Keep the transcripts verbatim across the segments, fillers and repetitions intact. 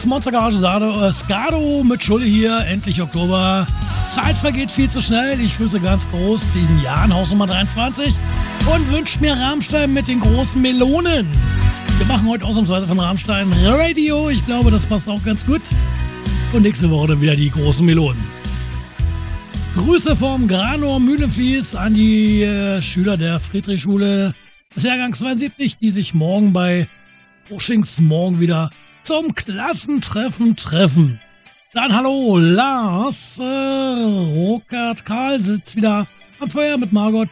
Lars, Monster Garage, Sado, äh, Skado mit Schulde hier, endlich Oktober. Zeit vergeht viel zu schnell. Ich grüße ganz groß den Jan, Hausnummer dreiundzwanzig und wünsche mir Rammstein mit den großen Melonen. Wir machen heute ausnahmsweise von Rammstein Radio. Ich glaube, das passt auch ganz gut. Und nächste Woche dann wieder die großen Melonen. Grüße vom Granor Mühlenfließ an die äh, Schüler der Friedrichschule des Jahrgangs zweiundsiebzig, die sich morgen bei Uschings morgen wieder zum Klassentreffen treffen. Dann hallo Lars, äh, Rokert Karl sitzt wieder am Feuer mit Margot,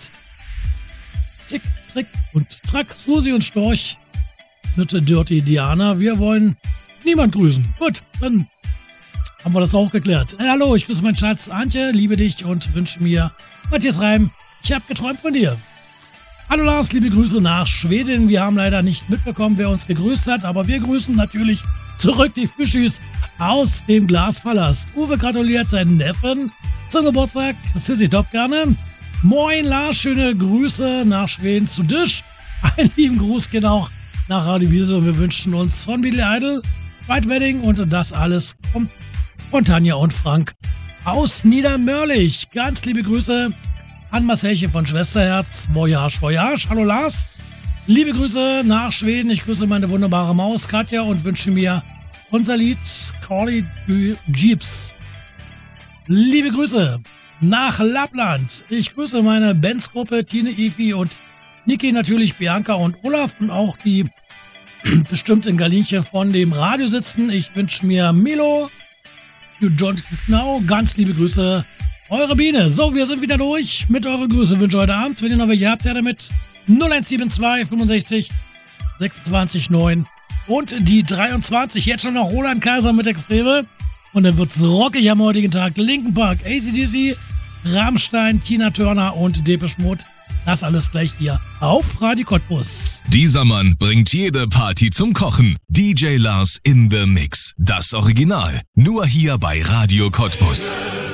Tick, Trick und Track, Susi und Storch mit Dirty Diana. Wir wollen niemand grüßen. Gut, dann haben wir das auch geklärt. Äh, hallo, ich grüße meinen Schatz Antje, liebe dich und wünsche mir Matthias Reim, ich habe geträumt von dir. Hallo Lars, liebe Grüße nach Schweden. Wir haben leider nicht mitbekommen, wer uns gegrüßt hat, aber wir grüßen natürlich zurück die Fischis aus dem Glaspalast. Uwe gratuliert seinen Neffen zum Geburtstag. Sissy Top gerne. Moin Lars, schöne Grüße nach Schweden zu Disch. Einen lieben Gruß geht auch nach Radio Wiese und wir wünschen uns von Billy Idol, White Wedding und das alles kommt von Tanja und Frank aus Niedermörlich. Ganz liebe Grüße an Marcelchen von Schwesterherz. Voyage, Voyage. Hallo Lars. Liebe Grüße nach Schweden. Ich grüße meine wunderbare Maus Katja und wünsche mir unser Lied Carly Jeeps. Liebe Grüße nach Lappland. Ich grüße meine Bands-Gruppe Tine, Efi und Niki, natürlich Bianca und Olaf und auch die bestimmt in Galinchen von dem Radio sitzen. Ich wünsche mir Milo, John Knau, ganz liebe Grüße. Eure Biene. So, wir sind wieder durch mit euren Grüßen. Wünsche heute Abend, wenn ihr noch welche habt, ja damit null eins sieben zwei fünfundsechzig sechsundzwanzig neun und die dreiundzwanzig. Jetzt schon noch Roland Kaiser mit Extreme. Und dann wird's rockig am heutigen Tag. Linkin Park, A C D C, Rammstein, Tina Turner und Depeche Mode. Das alles gleich hier auf Radio Cottbus. Dieser Mann bringt jede Party zum Kochen. D J Lars in the Mix. Das Original. Nur hier bei Radio Cottbus.